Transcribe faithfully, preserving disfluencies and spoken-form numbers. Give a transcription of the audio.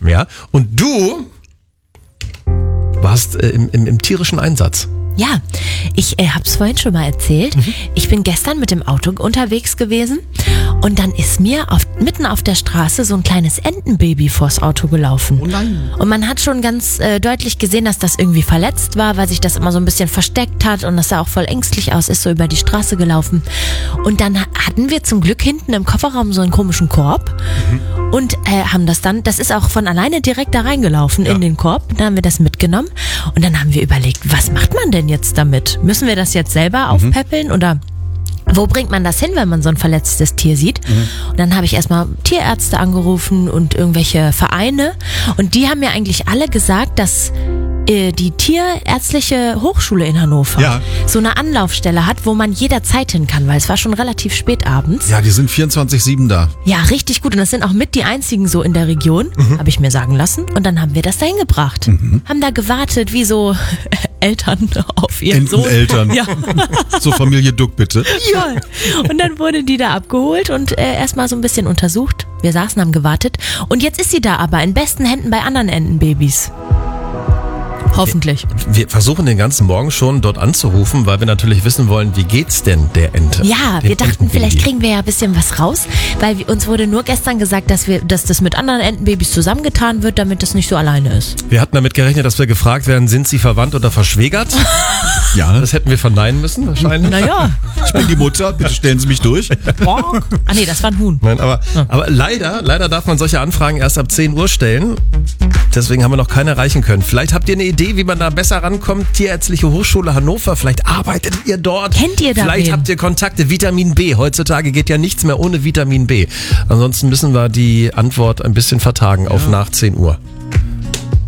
Ja. Und du warst äh, im, im, im tierischen Einsatz. Ja, ich äh, habe es vorhin schon mal erzählt. Mhm. Ich bin gestern mit dem Auto unterwegs gewesen und dann ist mir auf, mitten auf der Straße so ein kleines Entenbaby vors Auto gelaufen. Oh nein. Und man hat schon ganz äh, deutlich gesehen, dass das irgendwie verletzt war, weil sich das immer so ein bisschen versteckt hat und das sah auch voll ängstlich aus, ist so über die Straße gelaufen. Und dann hatten wir zum Glück hinten im Kofferraum so einen komischen Korb mhm. und äh, haben das dann, das ist auch von alleine direkt da reingelaufen ja. in den Korb. Da haben wir das mitgenommen und dann haben wir überlegt, was macht man denn jetzt damit? Müssen wir das jetzt selber mhm. aufpäppeln oder wo bringt man das hin, wenn man so ein verletztes Tier sieht? Mhm. Und dann habe ich erstmal Tierärzte angerufen und irgendwelche Vereine und die haben mir eigentlich alle gesagt, dass äh, die Tierärztliche Hochschule in Hannover ja. so eine Anlaufstelle hat, wo man jederzeit hin kann, weil es war schon relativ spät abends. Ja, die sind vierundzwanzig sieben da. Ja, richtig gut und das sind auch mit die einzigen so in der Region, mhm. habe ich mir sagen lassen und dann haben wir das dahin gebracht. Mhm. Haben da gewartet, wie so Eltern auf ihren Sohn. Enteneltern. Ja. So Familie Duck bitte. Ja. Und dann wurde die da abgeholt und äh, erstmal so ein bisschen untersucht. Wir saßen, haben gewartet. Und jetzt ist sie da aber in besten Händen bei anderen Entenbabys. Hoffentlich. Wir, wir versuchen den ganzen Morgen schon dort anzurufen, weil wir natürlich wissen wollen, wie geht's denn der Ente? Ja, wir dachten, vielleicht kriegen wir ja ein bisschen was raus, weil wir, uns wurde nur gestern gesagt, dass wir, dass das mit anderen Entenbabys zusammengetan wird, damit das nicht so alleine ist. Wir hatten damit gerechnet, dass wir gefragt werden, sind sie verwandt oder verschwägert? Ja. Das hätten wir verneinen müssen, wahrscheinlich. Naja. Ich bin die Mutter, bitte stellen Sie mich durch. Ah nee, das war ein Huhn. Nein, aber, ja. aber leider, leider darf man solche Anfragen erst ab zehn Uhr stellen. Deswegen haben wir noch keine erreichen können. Vielleicht habt ihr eine Idee, wie man da besser rankommt. Tierärztliche Hochschule Hannover, vielleicht arbeitet ihr dort. Kennt ihr da Vielleicht wen? habt ihr Kontakte. Vitamin B. Heutzutage geht ja nichts mehr ohne Vitamin B. Ansonsten müssen wir die Antwort ein bisschen vertagen ja. auf nach zehn Uhr.